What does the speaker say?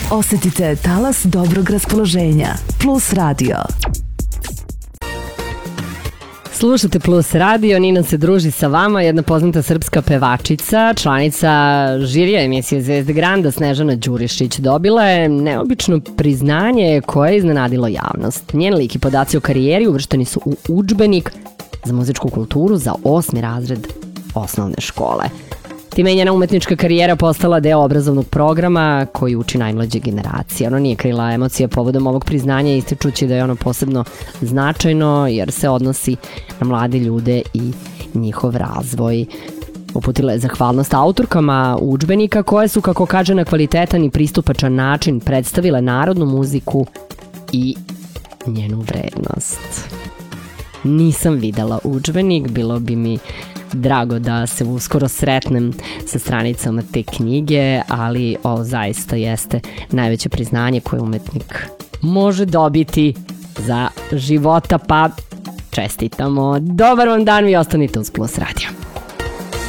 Osetite talas dobrog raspoloženja. Plus radio. Slušate Plus radio, Nina se druži sa vama, jedna poznata srpska pevačica, članica žirija emisije Zvezde Granda, Snežana Đurišić, dobila je neobično priznanje koje je iznenadilo javnost. Njen lik i podaci o karijeri uvršteni su u udžbenik za muzičku kulturu za 8. razred osnovne škole. Time je njena umetnička karijera postala deo obrazovnog programa koji uči najmlađe generacije. Ona nije krila emocije povodom ovog priznanja, ističući da je ono posebno značajno jer se odnosi na mlade ljude i njihov razvoj. Uputila je zahvalnost autorkama udžbenika koje su, kako kaže, na kvalitetan i pristupačan način predstavile narodnu muziku i njenu vrednost. Nisam videla udžbenik, bilo bi mi drago da se uskoro sretnem sa stranicama te knjige, ali ovo zaista jeste najveće priznanje koje umetnik može dobiti za života, pa čestitamo. Dobar vam dan, vi ostanite uz Plus radio.